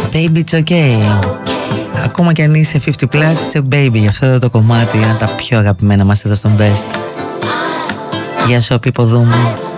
Baby, it's okay. Ακόμα κι αν είσαι 50+, είσαι baby. Γι' αυτό το κομμάτι είναι τα πιο αγαπημένα μας εδώ στον Best. Γεια σου, Πίπο Δούμου.